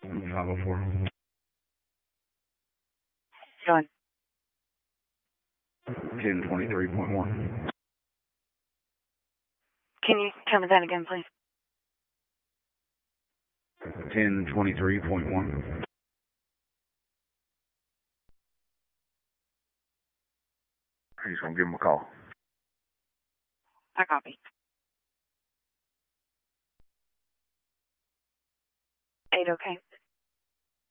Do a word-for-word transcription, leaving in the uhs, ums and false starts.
five oh four. Go on. ten twenty-three point one. Can you tell me that again, please? ten twenty-three point one. He's gonna give him a call. I copy. Eight, okay.